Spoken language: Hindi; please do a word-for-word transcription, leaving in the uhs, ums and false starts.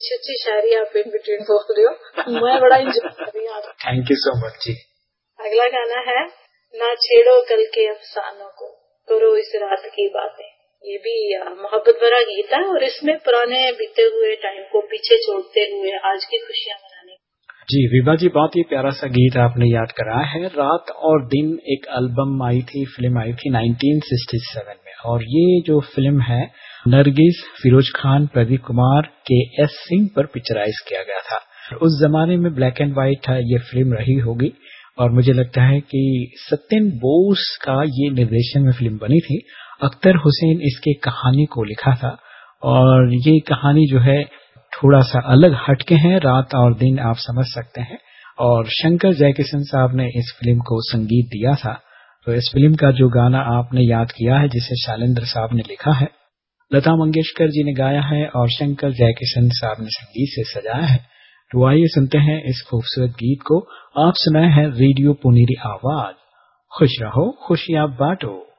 अच्छी अच्छी शायरी आप इन बिटवीन बोल रहे हो, मैं बड़ा एंजॉय कर रही हूँ। थैंक यू सो मच जी। अगला गाना है ना छेड़ो कल के अफसानों को, करो इस रात की बातें। ये भी मोहब्बत भरा गीत है और इसमें पुराने बीते हुए टाइम को पीछे छोड़ते हुए आज की खुशियां मनाने। जी विभा जी, बहुत ही प्यारा सा गीत आपने याद कराया है। रात और दिन एक एल्बम आई थी, फिल्म आई थी नाइनटीन सिक्सटी सेवन में, और ये जो फिल्म है नरगिस, फिरोज खान, प्रदीप कुमार, के एस सिंह पर पिक्चराइज किया गया था। उस जमाने में ब्लैक एंड व्हाइट ये फिल्म रही होगी और मुझे लगता है कि सत्यन बोस का ये निर्देशन में फिल्म बनी थी। अख्तर हुसैन इसके कहानी को लिखा था और ये कहानी जो है थोड़ा सा अलग हटके हैं। रात और दिन आप समझ सकते हैं, और शंकर जयकिशन साहब ने इस फिल्म को संगीत दिया था। तो इस फिल्म का जो गाना आपने याद किया है जिसे शैलेंद्र साहब ने लिखा है, लता मंगेशकर जी ने गाया है और शंकर जयकिशन साहब ने संगीत से सजाया है। तो आइए सुनते हैं इस खूबसूरत गीत को। आप सुनाए हैं रेडियो पुनेरी आवाज। खुश रहो, खुशियां बांटो।